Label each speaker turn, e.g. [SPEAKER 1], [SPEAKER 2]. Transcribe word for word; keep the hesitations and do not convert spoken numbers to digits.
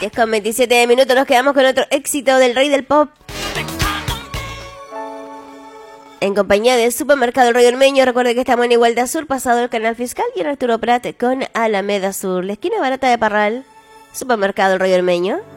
[SPEAKER 1] diez con veintisiete minutos, nos quedamos con otro éxito del rey del pop. En compañía de Supermercado El Rollo Ormeño. Recuerde que estamos en Igualdad Sur, pasado el Canal Fiscal, y en Arturo Prat con Alameda Sur, la esquina barata de Parral. Supermercado El Rollo Ormeño.